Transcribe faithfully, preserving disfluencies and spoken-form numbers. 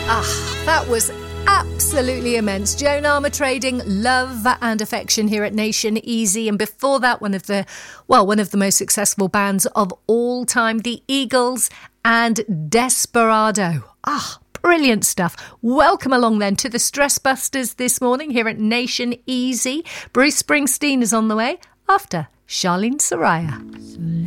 Ah, that was absolutely immense. Joan Armatrading, Love and Affection here at Nation Easy. And before that, one of the, well, one of the most successful bands of all time, the Eagles and Desperado. Ah, brilliant stuff. Welcome along then to the Stress Busters this morning here at Nation Easy. Bruce Springsteen is on the way after Charlene Soraya.